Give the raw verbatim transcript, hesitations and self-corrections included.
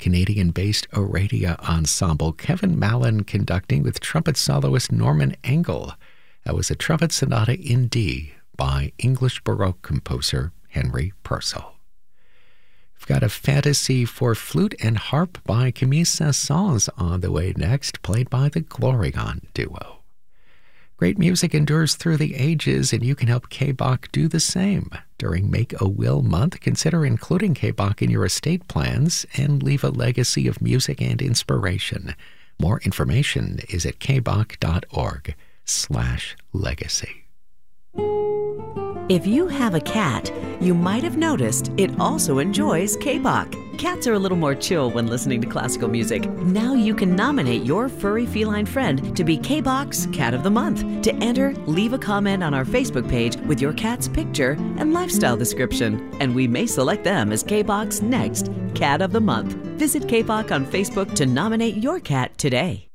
Canadian-based Aradia Ensemble. Kevin Mallon conducting with trumpet soloist Norman Engel. That was a trumpet sonata in D by English Baroque composer Henry Purcell. We've got a fantasy for flute and harp by Camille Saint-Saëns on the way next, played by the Glorion Duo. Great music endures through the ages, and you can help K B O C do the same. During Make a Will Month, consider including K B O C in your estate plans and leave a legacy of music and inspiration. More information is at kboc.org slash legacy. If you have a cat, you might have noticed it also enjoys K B O C. Cats are a little more chill when listening to classical music. Now you can nominate your furry feline friend to be K B O C's Cat of the Month. To enter, leave a comment on our Facebook page with your cat's picture and lifestyle description, and we may select them as K B O C's next Cat of the Month. Visit K B O C on Facebook to nominate your cat today.